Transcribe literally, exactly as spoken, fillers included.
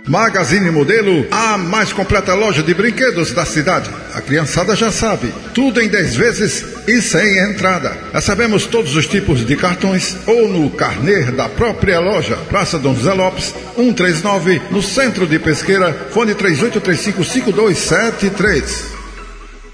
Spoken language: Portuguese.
Magazine Modelo, a mais completa loja de brinquedos da cidade. A criançada já sabe, tudo em dez vezes e sem entrada. Recebemos todos os tipos de cartões ou no carnê da própria loja. Praça Dom José Lopes, cento e trinta e nove, no centro de Pesqueira. Fone três oito três cinco, cinco dois sete três.